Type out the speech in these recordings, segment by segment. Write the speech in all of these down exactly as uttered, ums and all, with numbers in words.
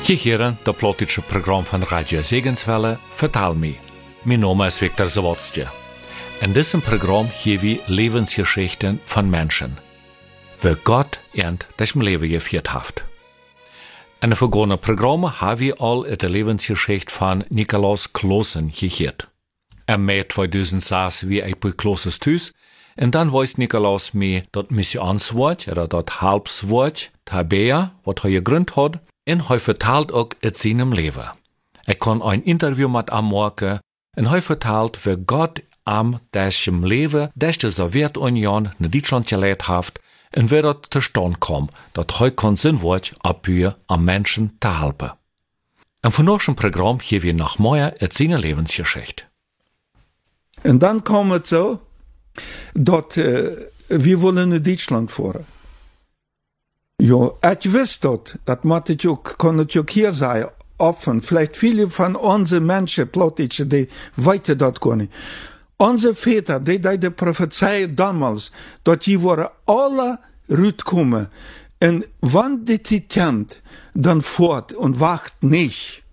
Je heren dat plotische programma van Radio Segenswelle Vertaal me. Mijn naam is Victor Zawodstje. In diesem Programm geven we Lebensgeschichten von Menschen, wie Gott ihnen das Leben geführt hat. In de vergangenen Programma haben wir all de Lebensgeschichte von Nikolaus Klossen gehört. Im Mai tweeduizendzes wie ik bij Klosses thuis, en dan weist Nikolaus me dat missionswoord, oder dat Halbswoord, Tabea, wat hij gegründet hat, en hij vertelt ook het seinem Leben. Ik kon een interview met hem maken, en hij vertelt wie Gott am dessen Leben, des de Sowjetunion naar Duitsland geleid heeft, en wie dat te stand kwam, dat hij kon zijn woord opbuien om mensen te helpen. En vandaag een programma geven we nog meer het zijn levensgeschichte. En dan kwam het zo, dat uh, we willen naar Duitsland voeren. Ja, ik wist dat, dat moet ik ook, kon het ook hier zijn, offen. Vielleicht viele van onze mensen, plotische, die weten dat kunnen. Onze väter, die deden profetieën damals, dat die worden alle uitkomen. En wanneer die tent, dan voort en wacht niet.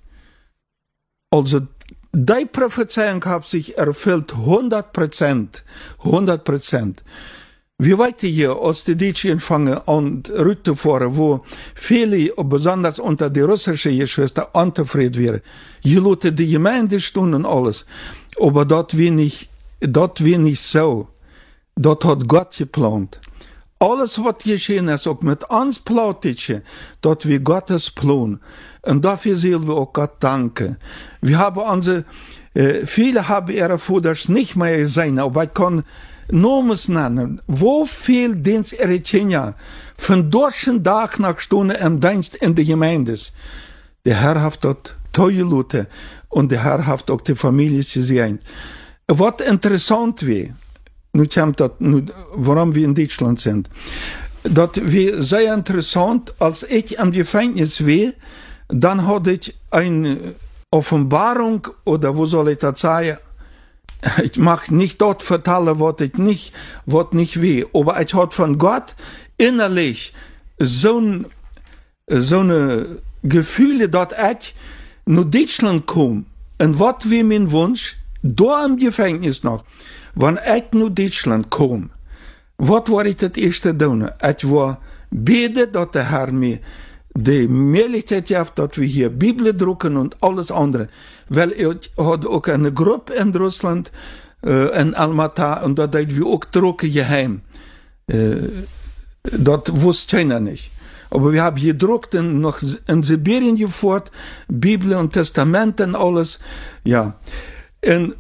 Also, die Prophezeiung hat sich erfüllt, hundert Prozent. hundert Prozent. Wir weten hier, als die Deutschen fangen an, rüt zu fahren, wo viele, besonders unter die russischen Geschwister, unzufrieden wären. Je laten die Gemeinde stehen und alles. Aber das wir nicht, das wir nicht so. Das hat Gott geplant. Alles, was geschehen ist, auch mit uns Plautischen, das wir Gottes Plan. Und dafür sollen wir auch Gott danken. Wir haben unsere, äh, viele haben ihre Vaters nicht mehr gesehen, aber ich kann Nomen nennen. Wo viel Dienst Eritrea von deutschen Tag nach Stunde im Dienst in der Gemeinde. Der Herr hat dort tolle Leute und der Herr hat auch die Familie gesehen. Was interessant wäre, nu kommt das, nu, warum wir in Deutschland sind, das wäre sehr interessant, als ich am Gefängnis war, dann hatte ich eine Offenbarung, oder wo soll ich das sagen? Ich mag nicht dort vertellen, was ich nicht, was nicht will. Aber ich hatte von Gott innerlich so ein, so eine Gefühle, dass ich nach Deutschland komme. Und was war mein Wunsch? Da im Gefängnis noch. Wenn ich nach Deutschland komme, was war ich das erste tun? Ich war beten, dass der Herr mir die Möglichkeit hat, dass wir hier Bibel drucken und alles andere. Weil ich hatte auch eine Gruppe in Russland, äh, in Almaty, und da deden wir auch drucken geheim. Äh, das wusste keiner nicht. Aber wir haben gedruckt und noch in Sibirien geführt, Bibel und Testament und alles. Ja. Und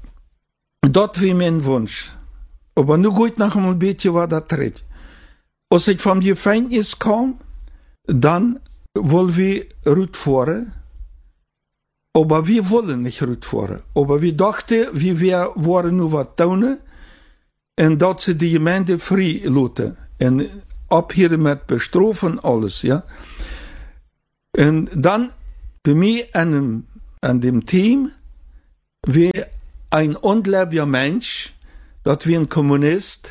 das war mein Wunsch. Aber nur gut nach einem bisschen war das dritt. Als ich vom Gefängnis kam, dann wollen wir rütfahren, aber wir wollen nicht rütfahren. Aber wir dachten, wir wollen nur was tun, und dat sie die Gemeinde frei lassen. Und ab hier mit bestrafen, alles, ja. Und dann, bei mir an dem, dem Team, wie ein ungläubiger Mensch, dat wie ein Kommunist,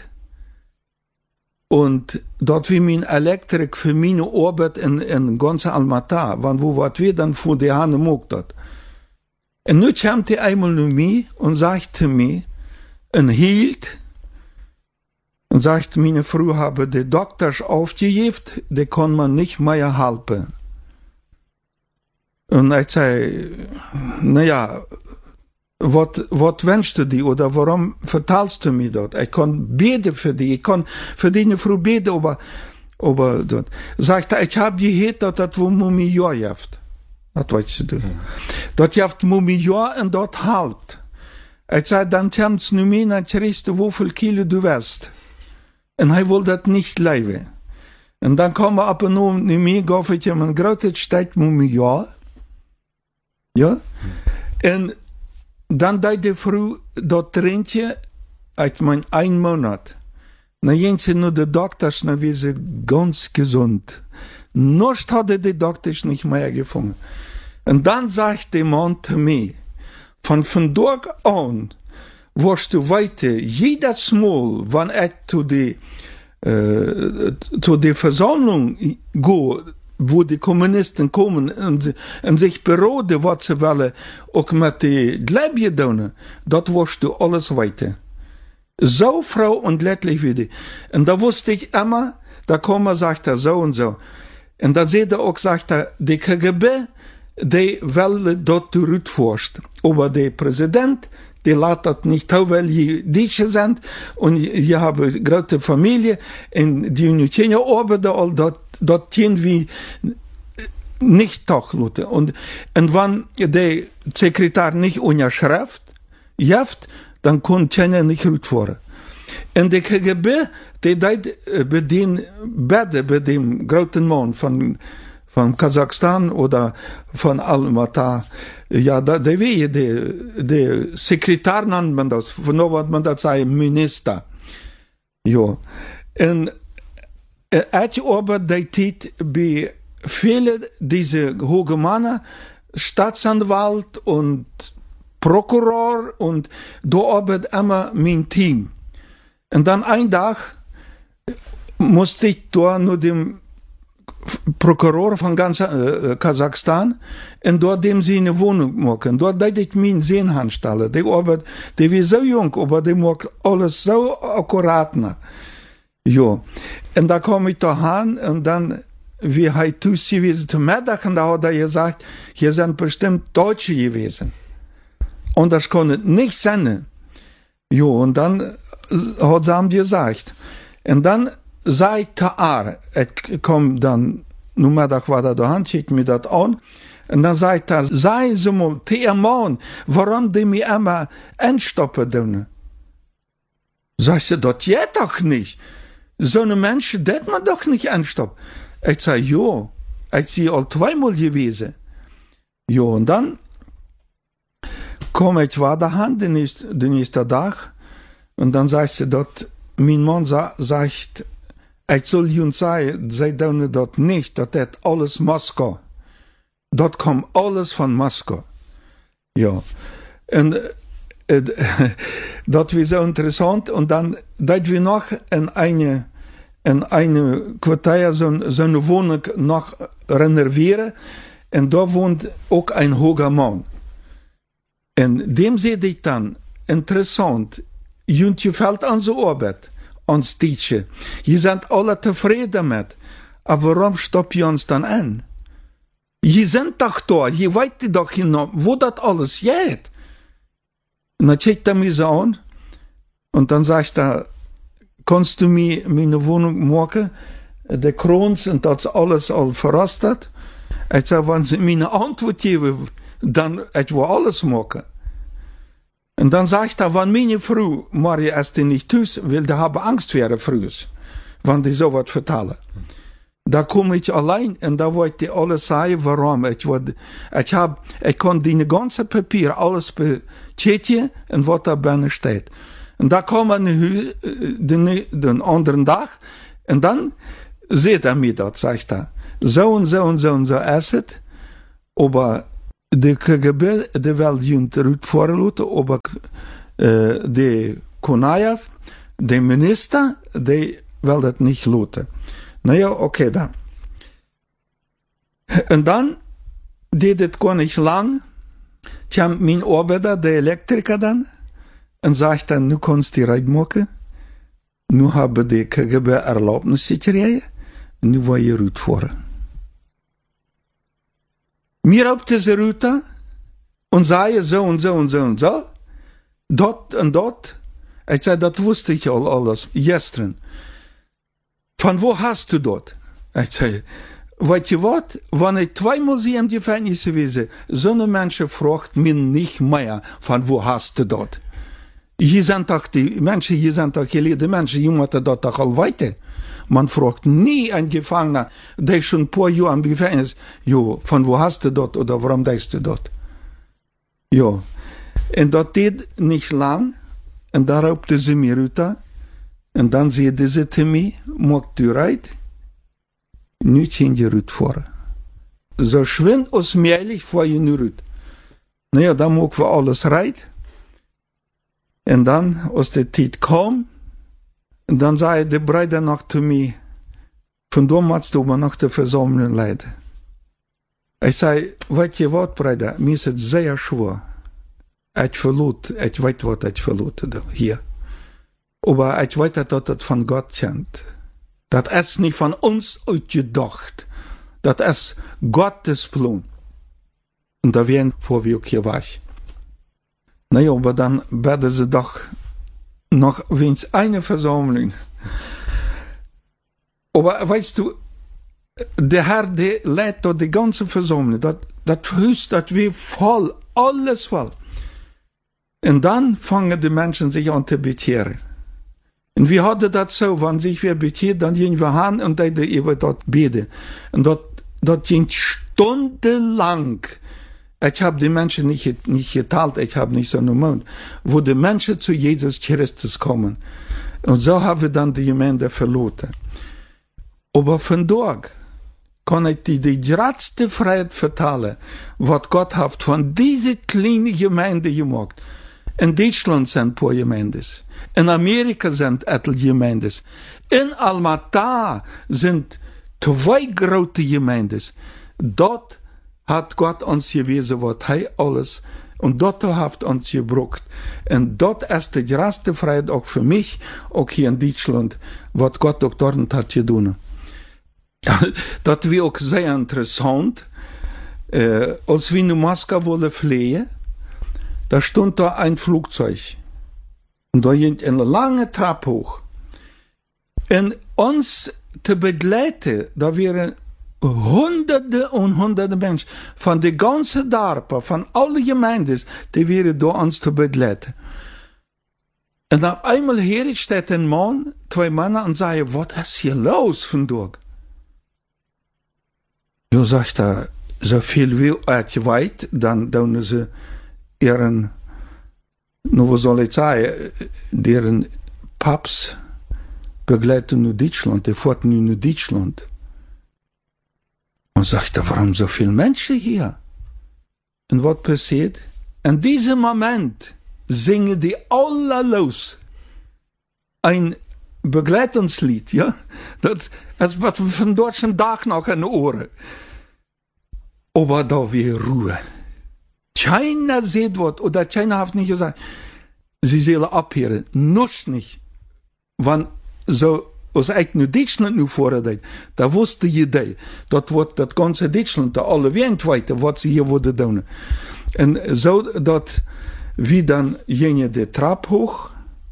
und dort wie mein Elektrik für meine Arbeit in, in ganz Almaty, wann wo wat wir dann vor die Hand mogt dat. Und nu kommt er einmal zu mir und sagte mir, und hielt, und sagt, meine Frau habe die Doktors aufgegeben, die kann man nicht mehr helfen. Und ich zei, naja, was wünschst du dir, oder warum verteilst du mir das? Ich kann beten für dich, ich kann für deine Frau beten, aber, aber das. Sagt er, ich habe gehört, dass das wo Mumior jaft. Das weißt du. Mhm. Das jaft Mumior und das halt. Ich sage, dann kommst du mir, dann kriegst du, wie viel Kilo du wirst. Und er will das nicht leben. Und dann kommen wir ab und zu zu mir, gab ich ihm ein großes Stück Mumior. Ja? Mhm. Und dann deed die Frau dat Trintje, ich mein, ein Monat. Na jense nur die Doktors, na wie sie ganz gesund. Noch hatte die Doktors nicht mehr gefunden. Und dann sagt der Mann zu mir, von von dort an, wirst du weiter, jedes Mal, wenn ich zu die, äh, zu die Versammlung gehe, wo die Kommunisten kommen und, und sich beroden, was sie wollen, auch mit die Gläubigern, dort wirst du alles weiter. So froh und leidlich wie die. Und da wusste ich immer, da kommen, sagt er so und so. Und da seht er auch, sagt er, die K G B, die will dort zurückforschen. Aber der Präsident, die lässt das nicht tun, weil die Deutsche sind und ich habe eine große Familie und die nicht arbeiten, all dort, dort irgendwie nicht tachluten. Und, und wenn der Sekretär nicht unterschreibt, jaft, dann kann keiner nicht rückfahren. Und der K G B, die deit bei den beiden, bei dem großen Mann von, von Kasachstan oder von Almaty, ja, da, der wie, der, der Sekretär nennt man das, von wo man das sagt, Minister. Ja. Und er arbeitet bei vielen dieser hohen Männer, Staatsanwalt und Prokuror und da arbeitet immer mein Team. Und dann ein Tag musste ich da nur dem Prokuror von ganz äh, Kasachstan und dort dem sie eine Wohnung machen. Dort da ich meinen Sehen anstellen. Der arbeitet, der war so jung, aber der macht alles so akkurat. Ja. Und da komme ich da hin und dann, wie er tust gewesen zum Mittag, und da hat er gesagt, hier sind bestimmt Deutsche gewesen. Und das konnte nicht sein. Jo, und dann hat sie ihm gesagt. Und dann sei er, ich komm dann, nur Mittag war er da, schickt mir das an. Und dann sagt er, sei sie mal, der Mann, warum die mir immer einstoppen tun? Sagst du, das geht doch nicht. So eine Menschen, das man doch nicht einstoppen. Ich sag, jo, ich sie all zweimal gewesen. Jo, und dann komm ich weiter hin, den nächsten, den nächsten Tag, und dann sagst du dort, mein Mann sa, sagt, ich soll uns sagen, sie tun dort nicht, das ist alles Moskau. Dort kommt alles von Moskau. Ja. Und äh, das war so interessant, und dann, dass wir noch in eine, in eine Quartier, so, so eine Wohnung noch renovieren, und da wohnt auch ein hoher Mann. Und dem sehe ich dann, interessant, und gefällt unsere Arbeit, uns Deutsche. Die sind alle zufrieden damit. Aber warum stoppen wir uns dann an? Die sind doch da, die weiten doch hinaus, wo das alles geht. Und dann checkt er mich so an, und dann sagt er, kannst du mir meine Wohnung machen? Der Krons und das alles all verrostet. Ich sage, wenn sie mir eine Antwort geben, dann ich will alles machen. Und dann sagt er, wenn meine Frau, Maria, ist die nicht tust, will die haben Angst für ihre Frau, wenn die so was vertellen. Da komme ich allein, und da wollte ich alles sagen, warum. Ich, wollte, ich, hab, ich konnte die ganze Papier alles bestätigen, und was da bei steht. Und da kam er den, den anderen Tag, und dann sieht er mir das, sagt er. So und so und so und so ist es, aber die K G B, die will jünt rückfahren, aber äh, die Konajew, der Minister, die will das nicht lassen. Naja, okay, dann. Und dann, die das gar nicht lang, kam mein Arbeiter, der Elektriker dann, und sagt dann, nu kannst du rein machen, nu habe die K G B Erlaubnis gekriegt, nu will ich rückfahren. Mir auf diese Route und sage so und so und so und so, dort und dort. Ich sage, das wusste ich all, alles, gestern. Von wo hast du dort? Ich sage, weißt du was, wenn ich zweimal sie im Gefängnis gewesen, so eine Menschen fragt mich nicht mehr, von wo hast du dort? Hier sind doch die Menschen, hier sind doch gelehrte Menschen, die machen dort doch all weiter. Man fragt nie einen Gefangener, der schon ein paar Jahre im Gefängnis, jo, von wo hast du dort oder warum bist du dort? Jo. Und das geht nicht lang, und da raubte sie mir runter, und dann sagte sie zu mir, magst du reit? Nicht in die Rüt vor. So schwind aus Mielich vor in die Rüt. Naja, dann mag wir alles reit. Und dann, aus der Zeit kam, und dann sagte der Bruder noch zu mir, Von da machst du aber noch die Versammlung leiden. Ich sage, weißt du was, Bruder, mir ist es sehr schwer. Ich verlot, ich weiß, was ich verlot hier. Aber ich weiß, dass das von Gott kommt. Das ist nicht von uns ausgedacht. Das ist Gottes Plan. Und da werden vor wie auch hier war. Naja, aber dann werden sie doch noch wenigstens eine Versammlung. Aber weißt du, der Herr, der leitet dort die ganze Versammlung. Das, das höchst, das wie voll, alles voll. Und dann fangen die Menschen sich an zu bekehren. Und wir hatten das so, wenn sich wer bekehrt, dann gehen wir hin und dann über dort beten. Und dort, dort ging stundenlang. Ich habe die Menschen nicht, nicht geteilt, ich habe nicht so einen Mund, wo die Menschen zu Jesus Christus kommen. Und so haben wir dann die Gemeinde verloren. Aber von dort kann ich dir die größte Freiheit vertellen, was Gott hat von dieser kleinen Gemeinde gemacht. In Deutschland sind ein paar Gemeinden. In Amerika sind etliche Gemeinden. In Almata sind zwei große Gemeinden. Dort hat Gott uns gewiesen, was er alles, und dort hat uns gebraucht. Und dort ist die größte Freiheit auch für mich, auch hier in Deutschland, was Gott auch dort hat getan. Das war auch sehr interessant. Äh, als wir in Moskau wollen fliehen, da stand da ein Flugzeug. Und da ging eine lange Treppe hoch. Und uns zu begleiten, da wären Hunderte und Hunderte Menschen von der ganzen Dorf, von allen Gemeinden, die wären da uns zu begleiten. Und auf einmal hier steht ein Mann, zwei Männer, und sagen, was ist hier los von dort? Ja, sagt er, so viel wie ich weiß, dann tun sie ihren, nur was soll ich sagen, deren Paps begleiten nur Deutschland, die fuhren nur Deutschland. Und sagt er, warum so viele Menschen hier? Und was passiert? In diesem Moment singen die alle los. Ein Begleitungslied, ja? Das, das wird von deutschen Tag noch in den Ohren. Aber da wir Ruhe. Keiner sieht was, oder keiner hat nicht gesagt, sie sollen abhören. Noch nicht. Wenn so, als ich nur Deutschland nur vorher, da wusste jeder, das wird das ganze Deutschland, da alle weltweit, was sie hier würden tun. Und so, dass wir dann gingen die Treppe hoch,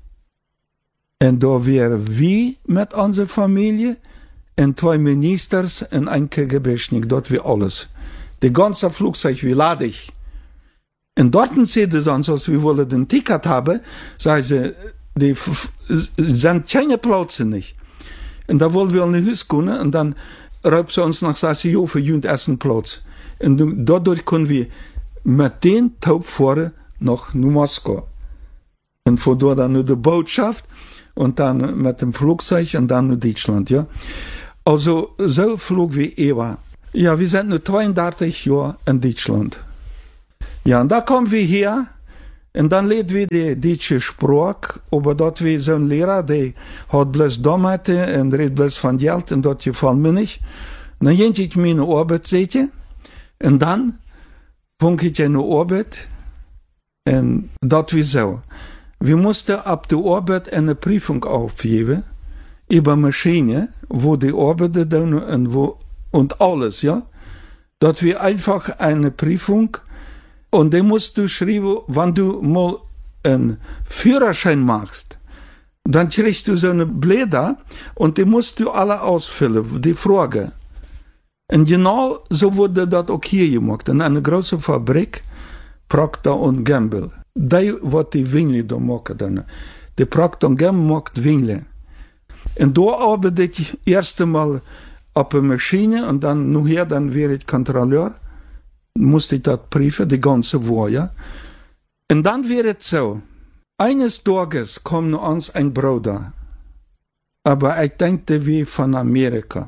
und da wären wir mit unserer Familie, und zwei Ministers, und ein K G B-Schnick, dort wir alles. Die ganze Flugzeug, wie lade ich. Und dort sehen sie sonst, als wir wollen den Ticket haben, sagen sie, die sind keine Plätze nicht. Und da wollen wir eine Haus kommen, und dann raubt sie uns nach, sagen sie, jo, für jeden ersten Platz. Und dadurch können wir mit den Taub fahren nach Moskau. Und von dort dann nur die Botschaft, und dann mit dem Flugzeug, und dann nur Deutschland, ja. Also, so flog wie Eva. Ja, wir sind nur zweiunddreißig Jahre in Deutschland. Ja, und da kommen wir hier, und dann lernen wir die deutsche Sprache, aber dort wir so ein Lehrer, der hat bloß Dummheiten und redet bloß von Geld, und dort gefällt mir nicht. Dann gehe ich meine Arbeit sehen, und dann fange ich eine Arbeit, und dort wie so. Wir mussten ab der Arbeit eine Prüfung aufgeben, über Maschine, wo die Arbeiter tun und wo, und alles, ja. Dort wir einfach eine Prüfung, und dann musst du schreiben, wenn du mal einen Führerschein machst, dann kriegst du so eine Blätter, und die musst du alle ausfüllen, die Frage. Und genau so wurde das auch hier gemacht, in einer großen Fabrik, Procter und Gamble. Die, was die Wingle da machen, die Procter und Gamble macht Wingle. Und da arbeite ich erst einmal auf der Maschine, und dann, nachher, dann wäre ich Kontrolleur, musste ich das prüfen, die ganze Woche, ja. Und dann wäre es so, eines Tages kommt uns ein Bruder, aber ich denke, wie von Amerika,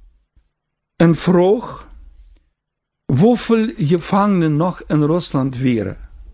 und fragt, wie viele Gefangene noch in Russland wären.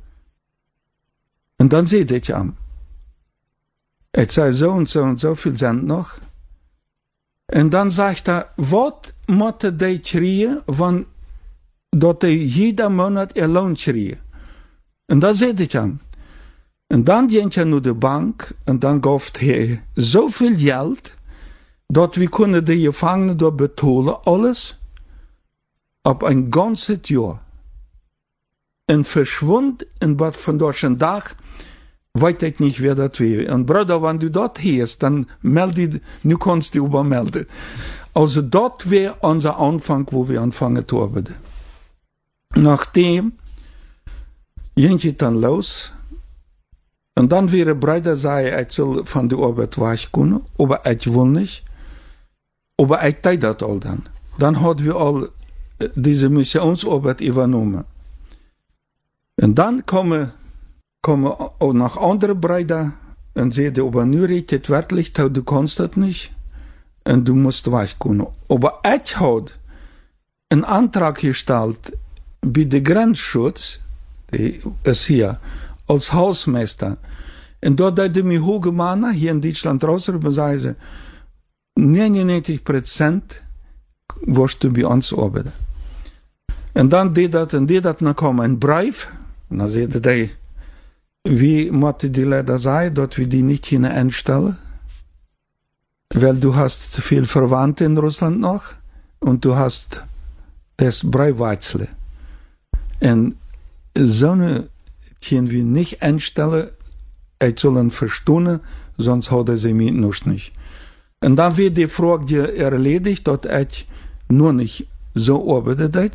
Und dann seht ich an. Ich sage, so und so und so viel sind noch. En dan zegt hij, wat moeten die kriegen, want dat die jeder maand een loon kriegen. En dat zegt ik hem. En dan ging je naar de bank en dan gaf hij zoveel geld, dat we kunnen de gevangenen door betalen, alles, op een ganze jaar. En verschwund, en wat vandaag een dag, weet ik niet wer dat weer. En broeder, wenn du dat heerst, dan meld je, nu kannst du übermelden. Also dat wäre unser Anfang, wo wir anfangen zu arbeiten. Nachdem ging je dann los, und dann wäre Bruder zei, ich soll von der Arbeit weg können, aber ich will nicht. Aber ich deed dat al dann. Dann hatten wir all diese Missionsarbeit übernommen. Und dann kommen, kommen auch noch andere Brüder und sagen, aber nu redet het wirklich, du kannst das nicht und du musst weg können. Aber ich habe einen Antrag gestellt bei der Grenzschutz, die ist hier, als Hausmeister. Und dort hat er mich hochgemacht, hier in Deutschland rausrüber, sagen sie, negenennegentig Prozent wirst du bei uns arbeiten. Und dann deed dat, en deed dat, dan kwam een brief, en dan zeiden die, wie moeten die leider zijn, dat we die niet kunnen einstellen, weil du hast viel Verwandte in Russland noch, und du hast das Briefwechsel. En zo'n können wir nicht einstellen, ich sollen verstunden, sonst hadden sie mich noch nicht. Und dann wird die Frage erledigt, dass ich nur nicht so arbeite.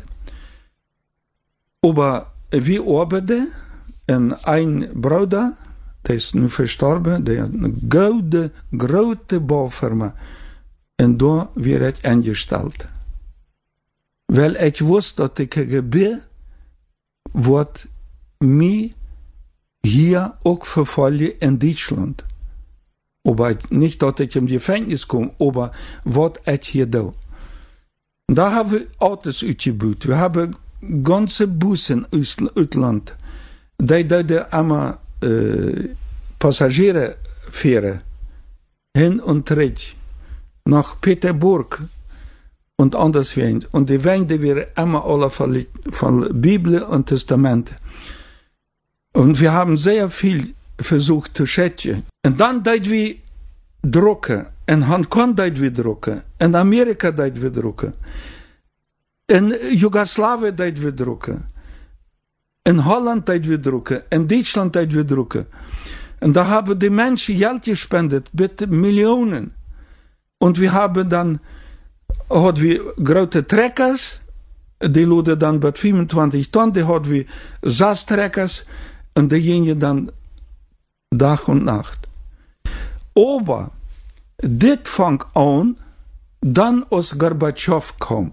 Aber wir arbeiten, und ein Bruder, der ist nun verstorben, der hat eine große, große Baufirma. Und da wird ich eingestellt. Weil ich wusste, dass die K G B wird mich hier auch verfolgen in Deutschland. Aber nicht, dass ich im Gefängnis komme, aber was ich hier tue. Da haben wir Autos uitgebucht. Wir haben ganze Bussen aus Utland. Die deden immer äh, Passagiere fahren. Hin und zurück. Nach Peterburg und anderswohin. Und die Wände wären immer alle von, von Bibel und Testament. Und wir haben sehr viel versucht zu schätzen. Und dann deden wir drukken. In Hongkong deden wir drukken. In Amerika deden wir drukken. In Jugoslawien deden wir drukken. In Holland deden wir drukken. In Deutschland deden wir drukken. Und da haben die Menschen Geld gespendet, mit Millionen. Und wir haben dann, hatten wir große Trekkers, die laden dann mit vierundzwanzig Tonnen, die hatten wir Sastrekkers, und die gingen dann Tag und Nacht. Aber dit fang an, dann als Gorbatschow kam.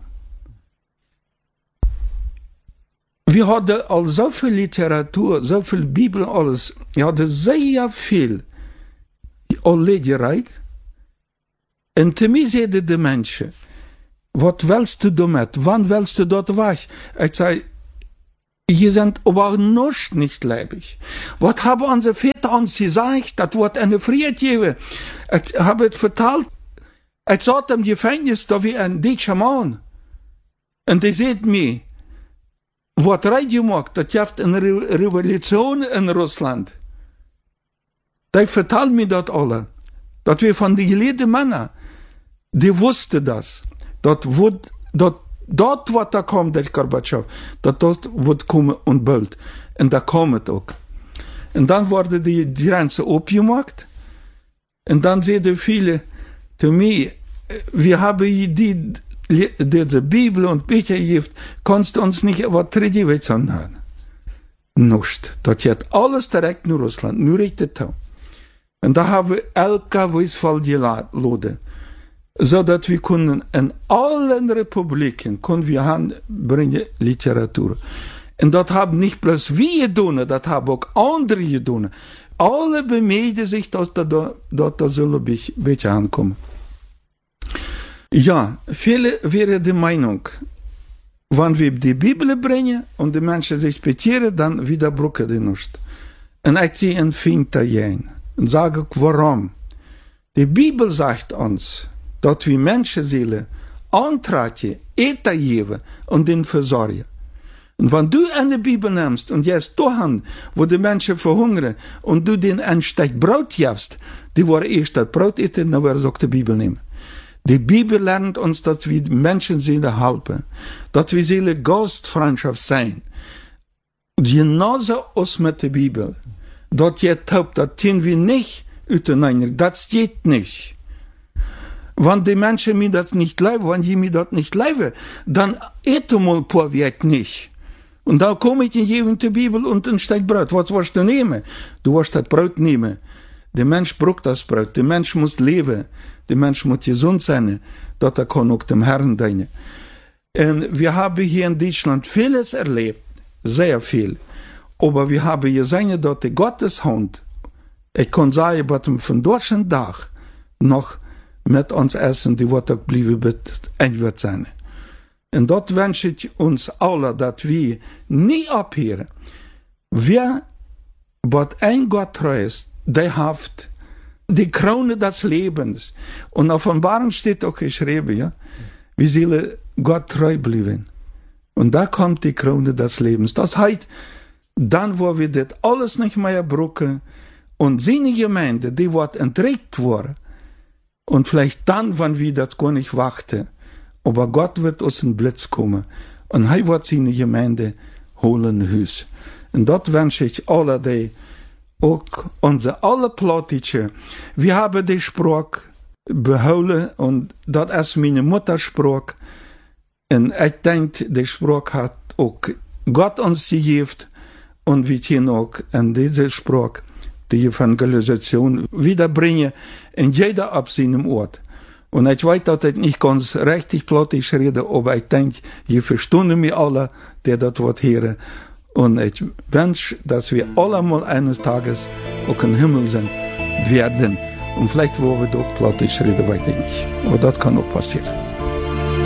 Wir hatten al so viel Literatur, so viel Bibel, alles. Wir hatten sehr viel Lederheit. Und zu mir zeiden die Menschen, was willst du damit? Wann willst du dort weg? Ich sage, je sind aber noch nicht leibig. Was haben unsere Väter uns gesagt? Das wird eine Friede geben. Ich habe es vertalt. Ich saß im Gefängnis, da wie ein deutscher Mann. Und die sieht mir, was Radio macht, das gibt eine Re Revolution in Russland. Die vertellen mir das alle. Das wir von den gelehrten Männern, die wussten das. Das wird, das dort, was da kommt, der Gorbatschow, dat dat wird kommen und bald. Und da kommt auch. Und dann wurde die Grenze aufgemacht. Und dann sehen viele zu mir, wir haben die, diese Bibel und Bücher gegeben, kannst du uns nicht was Traditions anhören? Nicht. Das geht alles direkt nach Russland, nur richtig. Und da haben wir L K Ws voll geladen. So dass wir können in allen Republiken können wir anbringen Literatur. Und das haben nicht bloß wir getan, das haben auch andere getan. Alle bemühen sich, dass da, da, da soll ein bisschen ankommen. Ja, viele wären der Meinung, wenn wir die Bibel bringen und die Menschen sich bekehren, dann widerbrechen die nicht. Und ich ziehe einen Finger ein und sage, warum? Die Bibel sagt uns, dat wir Menschenseelen antraten, Eten geben und den versorgen. Und wenn du eine Bibel nimmst und jetzt dahin, wo die Menschen verhungern, und du den ein Stück Brot gibst, die wollen erst das Brot eten, dann werden sie auch die Bibel nehmen. Die Bibel lernt uns, dass wir Menschenseelen helfen, dass wir Seele Gastfreundschaft sein. Genauso aus mit der Bibel. Dort jetzt taubt, das tun wir nicht untereinander, das geht nicht. Wenn die Menschen mir das nicht leiden, wenn die mir das nicht leiden, dann eten mal ein paar Wert nicht. Und da komme ich in jedem die Bibel und ein Stück Brot. Was willst du nehmen? Du willst das Brot nehmen. Der Mensch braucht das Brot. Der Mensch muss leben. Der Mensch muss gesund sein. Dort er kann auch dem Herrn dienen. Und wir haben hier in Deutschland vieles erlebt. Sehr viel. Aber wir haben gesehen, dass die Gotteshand, ich kann sagen, dass von deutschen Tag noch mit uns essen, die wird auch bleiben, bis ein wird sein. Und dort wünsche ich uns alle, dass wir nie abhören. Wer, was ein Gott treu ist, der hat die Krone des Lebens. Und auf Offenbarung steht auch geschrieben, ja, wir sollen Gott treu bleiben. Und da kommt die Krone des Lebens. Das heißt, dann, wo wir das alles nicht mehr brauchen, und seine Gemeinde, die wird entrückt worden, und vielleicht dann, wenn wir das gar nicht warten, aber Gott wird aus dem Blitz kommen, und er wird seine Gemeinde holen Hüs. Und dort wünsche ich alle, die auch unsere alle Plottische, wir haben die Sprache behouden, und das ist meine Muttersprache, und ich denke, die Sprache hat auch Gott uns gegeben, und wir können auch in diese Sprache die Evangelisation wiederbringen, in jeder ab seinem Ort. Und ich weiß, dass ich nicht ganz richtig plottisch rede, aber ich denke, ihr verstehen mich alle, die das Wort hören. Und ich wünsche, dass wir alle mal eines Tages auch im Himmel sind, werden. Und vielleicht, wo wir doch plottisch reden, weiß ich nicht. Aber das kann auch passieren.